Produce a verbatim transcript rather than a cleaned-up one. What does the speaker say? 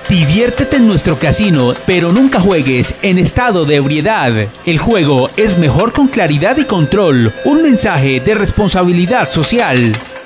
Diviértete en nuestro casino, pero nunca juegues en estado de ebriedad. El juego es mejor con claridad y control. Un mensaje de responsabilidad social.